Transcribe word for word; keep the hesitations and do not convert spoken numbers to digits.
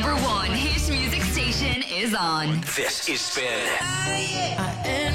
number one hit music station is on. This is Spin. I am